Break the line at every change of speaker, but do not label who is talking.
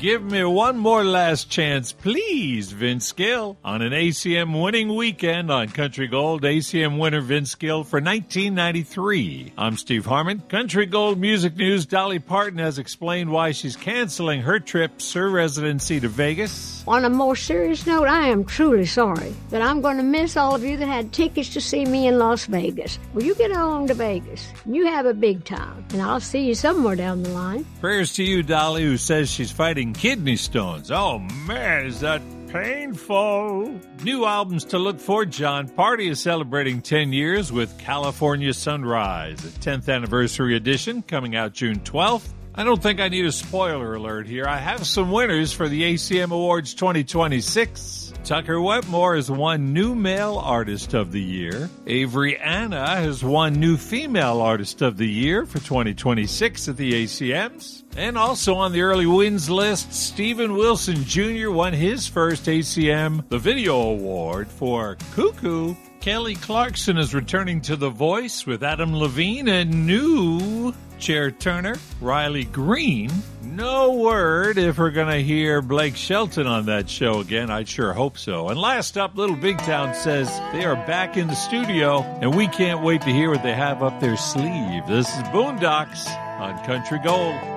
Give me one more last chance, please, Vince Gill. On an ACM winning weekend on Country Gold, ACM winner Vince Gill for 1993. I'm Steve Harmon. Country Gold Music News. Dolly Parton has explained why she's canceling her trip, her residency to Vegas.
On a more serious note, I am truly sorry that I'm going to miss all of you that had tickets to see me in Las Vegas. Well, you get along to Vegas. You have a big time, and I'll see you somewhere down the line.
Prayers to you, Dolly, who says she's fighting kidney stones. Oh, man, is that painful. New albums to look for. John Party is celebrating 10 years with California Sunrise, a 10th anniversary edition coming out June 12th. I don't think I need a spoiler alert here. I have some winners for the ACM Awards 2026. Tucker Wetmore has won New Male Artist of the Year. Avery Anna has won New Female Artist of the Year for 2026 at the ACMs. And also on the early wins list, Steven Wilson Jr. won his first ACM The Video Award for Cuckoo. Kelly Clarkson is returning to The Voice with Adam Levine and new Chair Turner, Riley Green. No word if we're going to hear Blake Shelton on that show again. I'd sure hope so. And last up, Little Big Town says they are back in the studio, and we can't wait to hear what they have up their sleeve. This is Boondocks on Country Gold.